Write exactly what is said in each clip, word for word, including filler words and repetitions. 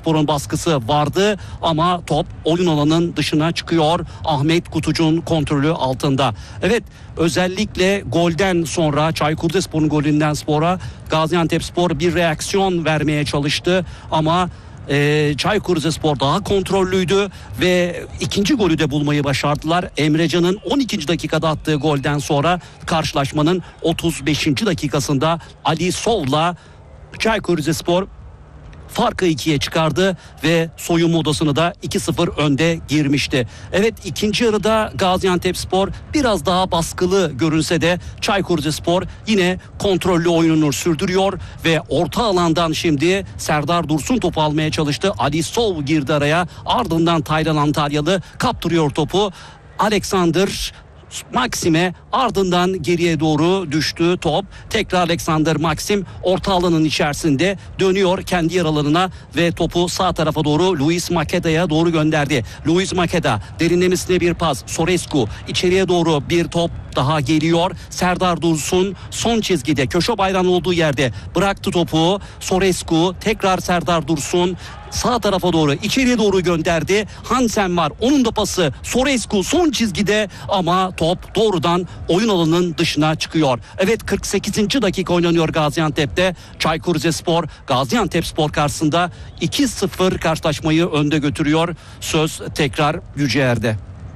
Çaykurrizespor'un baskısı vardı ama top oyun alanının dışına çıkıyor. Ahmet Kutucu'nun kontrolü altında. Evet, özellikle golden sonra, Çaykurrizespor'un golünden sonra Gaziantepspor bir reaksiyon vermeye çalıştı ama Ee, Çaykurrizespor daha kontrollüydü ve ikinci golü de bulmayı başardılar. Emrecan'ın on ikinci dakikada attığı golden sonra karşılaşmanın otuz beşinci dakikasında Ali Sov'la Çaykurrizespor farkı ikiye çıkardı ve soyunma odasını da iki sıfır önde girmişti. Evet, ikinci yarıda Gaziantepspor biraz daha baskılı görünse de Çaykurrizespor yine kontrollü oyununu sürdürüyor ve orta alandan şimdi Serdar Dursun topu almaya çalıştı. Ali Sov girdi araya, ardından Taylan Antalyalı kaptırıyor topu. Alexander Maxim'e, ardından geriye doğru düştü top. Tekrar Alexander Maxim orta alanın içerisinde dönüyor kendi yer alanına ve topu sağ tarafa doğru Luis Maqueda'ya doğru gönderdi. Luis Maqueda derinlemesine bir pas. Sorescu içeriye doğru bir top daha geliyor. Serdar Dursun son çizgide, köşe bayrağının olduğu yerde bıraktı topu. Sorescu tekrar Serdar Dursun sağ tarafa doğru, içeriye doğru gönderdi. Hansen var, onun da pası. Sorescu son çizgide ama top doğrudan oyun alanının dışına çıkıyor. Evet, kırk sekizinci dakika oynanıyor Gaziantep'te. Çaykurrizespor Gaziantepspor karşısında iki sıfır karşılaşmayı önde götürüyor. Söz tekrar Yüceer'de.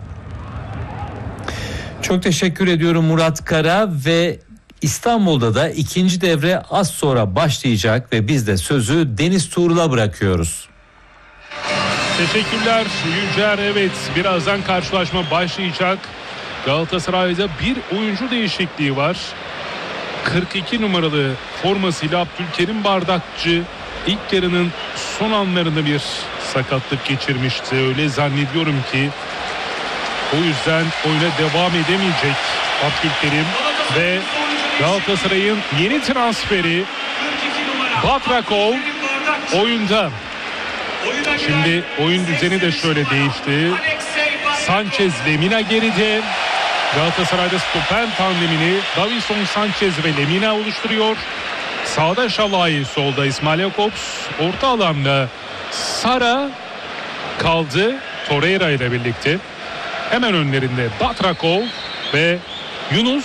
Çok teşekkür ediyorum Murat Kara ve İstanbul'da da ikinci devre az sonra başlayacak ve biz de sözü Deniz Tuğrul'a bırakıyoruz. Teşekkürler Yücer. Evet, birazdan karşılaşma başlayacak. Galatasaray'da bir oyuncu değişikliği var. kırk iki numaralı formasıyla Abdülkerim Bardakçı ilk yarının son anlarında bir sakatlık geçirmişti. Öyle zannediyorum ki o yüzden oyuna devam edemeyecek Abdülkerim ve Galatasaray'ın yeni transferi Batrakov oyunda. Şimdi oyun düzeni de şöyle değişti. Sanchez Lemina geride. Galatasaray'da stoper tandemini Davinson Sanchez ve Lemina oluşturuyor. Sağda Şalai, solda İsmail Jakobs. Orta alanda Sara kaldı Torreira ile birlikte. Hemen önlerinde Batrakov ve Yunus.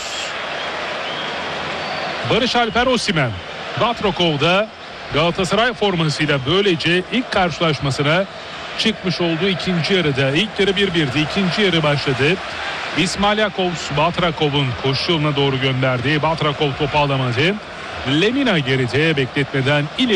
Barış Alper Osimhen. Batrakov da Galatasaray formasıyla böylece ilk karşılaşmasına çıkmış oldu ikinci yarıda. İlk yarı bir birdi. İkinci yarı başladı. İsmail Jakobs Batrakov'un koşu yoluna doğru gönderdi. Batrakov topu alamadı. Lemina geride, bekletmeden ileri